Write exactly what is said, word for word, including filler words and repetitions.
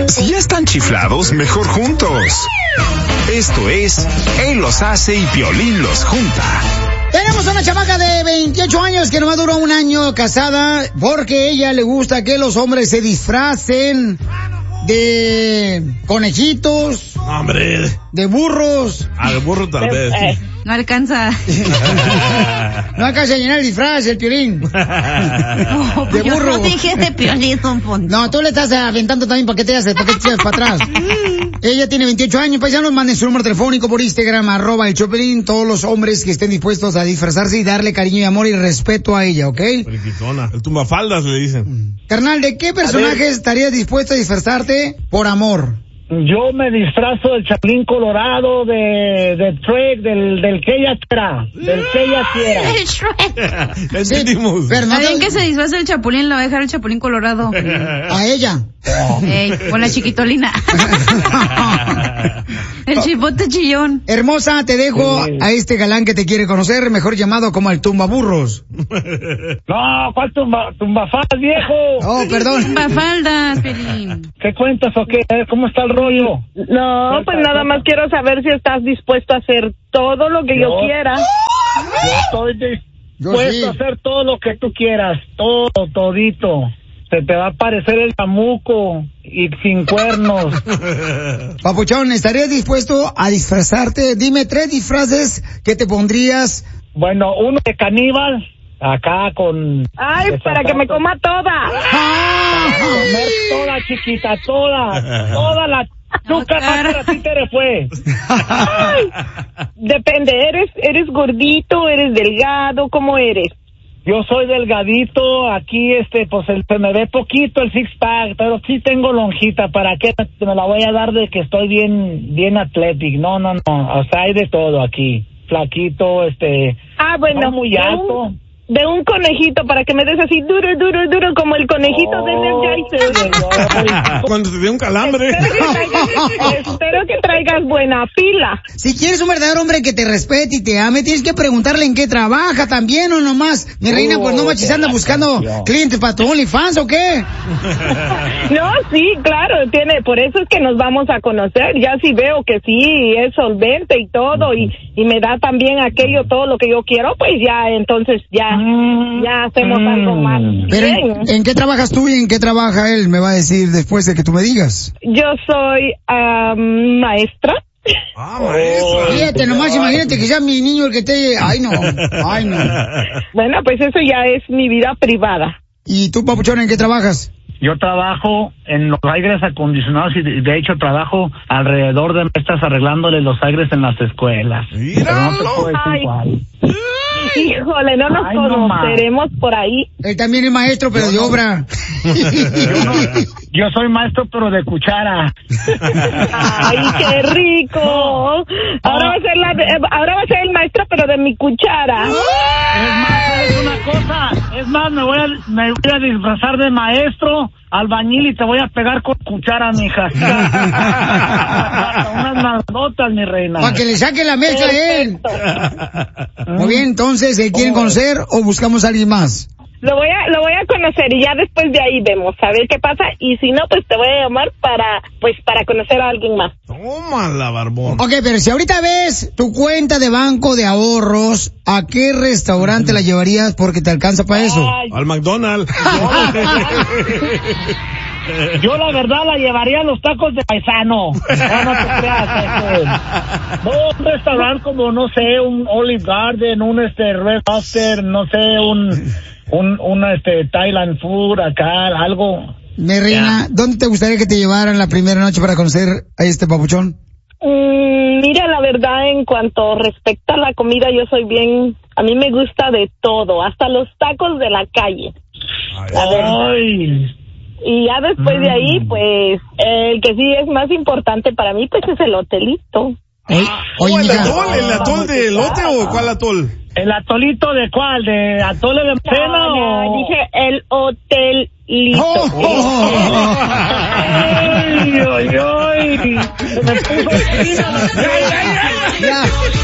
Si ya están chiflados, mejor juntos. Esto es Él los hace y Piolín los junta. Tenemos a una chamaca de veintiocho años que nomás duró un año casada porque a ella le gusta que los hombres se disfracen de conejitos. Hombre. De burros. Ah, de burro tal vez. Eh, no alcanza. No alcanza a llenar el disfraz, el Piolín. No, de yo burro. no dije de Piolín, don Poncho. No, tú le estás aventando también para que te haces, para que te echas para atrás. Ella tiene veintiocho años, paisanos, manden su número telefónico por Instagram, arroba el Chopelín, todos los hombres que estén dispuestos a disfrazarse y darle cariño y amor y respeto a ella, ¿ok? El tumbafaldas le dicen. Carnal, ¿de qué personaje estarías dispuesto a disfrazarte por amor? Yo me disfrazo del Chapulín Colorado, de, de Shrek, del, del que ella quiera, del que ella quiera. El Shrek. Entendimos. Está bien que se disfrace el Chapulín, lo va a dejar el Chapulín Colorado. A ella. Ey, con la chiquitolina. El chipote chillón. Hermosa, te dejo a este galán que te quiere conocer, mejor llamado como el tumbaburros. No, ¿cuál tumba, tumbafaldas, viejo? Oh, perdón. Tumbafaldas, Pelín. ¿Qué cuentas o qué? ¿Cómo está el rollo? No, pues nada más quiero saber si estás dispuesto a hacer todo lo que yo, yo quiera. Yo estoy dispuesto sí. a hacer todo lo que tú quieras, todo, todito. Se te va a parecer el chamuco y sin cuernos. Papuchón, ¿estarías dispuesto a disfrazarte? Dime tres disfraces que te pondrías. Bueno, uno de caníbal, acá con... Ay, para que me coma toda. Para comer toda, chiquita, toda. Toda la azúcar a ti te le fue. Ay, depende, ¿eres, eres gordito, eres delgado, cómo eres? Yo soy delgadito, aquí este, pues el, se me ve poquito el six pack, pero sí tengo lonjita, ¿para qué me la voy a dar de que estoy bien, bien atlético? No, no, no, o sea, hay de todo aquí, flaquito, este, ah, bueno, no muy alto. De un conejito, para que me des así duro, duro, duro, como el conejito oh, de Energizer. Cuando te dé un calambre. Espero que, traigas, espero que traigas buena pila. Si quieres un verdadero hombre que te respete y te ame, tienes que preguntarle en qué trabaja también, o nomás. Mi oh, reina, pues no manches, anda buscando clientes para tu OnlyFans, ¿o qué? No, sí, claro, tiene, por eso es que nos vamos a conocer. Ya si veo que sí, es solvente y todo, y, y me da también aquello, todo lo que yo quiero, pues ya, entonces ya. Ya hacemos mm. algo más. Pero en, ¿en qué trabajas tú y en qué trabaja él? Me va a decir después de que tú me digas. Yo soy um, maestra. Ah, maestra. Fíjate nomás, imagínate que sea mi niño el que te... Ay, no, ay, no. Bueno, pues eso ya es mi vida privada. ¿Y tú, papuchón, en qué trabajas? Yo trabajo en los aires acondicionados y de, de hecho trabajo alrededor de maestras arreglándole los aires en las escuelas. Pero no te puedo decir cuál. Híjole, no nos Ay, conoceremos no por ahí. Él también es maestro, pero yo de no. obra. Yo, no, yo soy maestro, pero de cuchara. Ay, qué rico. Ahora va a ser la, ahora va a ser el maestro, pero de mi cuchara. Es más, es una cosa. Es más, me voy a, me voy a disfrazar de maestro, albañil y te voy a pegar con cuchara, mija. Unas nalgotas, mi reina. Para que le saque la mezcla a él. Muy bien, entonces, ¿se quieren conocer o buscamos a alguien más? Lo voy a, lo voy a conocer y ya después de ahí vemos a ver qué pasa, y si no, pues te voy a llamar para, pues para conocer a alguien más. Tómala, barbón. Ok, pero si ahorita ves tu cuenta de banco de ahorros, ¿a qué restaurante la llevarías porque te alcanza para eso? Ay. Al McDonald's. Yo la verdad la llevaría a los tacos de paisano. No, no te creas. Este, no, un restaurante como, no sé, un Olive Garden, un este Red Lobster, no sé, un, un, un este Thailand Food acá, algo. Mi reina, ¿dónde te gustaría que te llevaran la primera noche para conocer a este papuchón? Mm, mira, la verdad, en cuanto respecta a la comida, yo soy bien, a mí me gusta de todo, hasta los tacos de la calle. Ay. Y ya después mm. de ahí, pues, el que sí es más importante para mí, pues, es el hotelito. Oye, oye, ¿O el mija. atol? ¿El atol de elote o cuál atol? ¿El atolito de cuál? ¿De atole de cena no, no, o...? dije el hotelito. Oh, oh, oh, oh. ¡Ay, ay, ay! Se me puso fina. Ya, ya, ya.